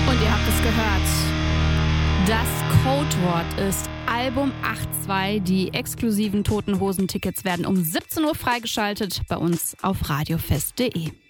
Und ihr habt es gehört. Das Codewort ist Album 8.2. Die exklusiven Toten Hosen Tickets werden um 17 Uhr freigeschaltet bei uns auf radiofest.de.